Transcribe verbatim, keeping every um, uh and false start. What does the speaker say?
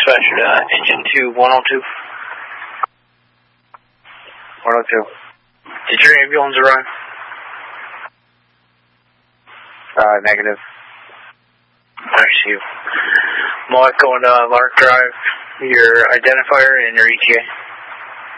dispatcher to uh, engine two, one oh two. one oh two. Did your ambulance arrive? Uh, negative. I see you. Mark, going to Lark Drive, your identifier and your E T A.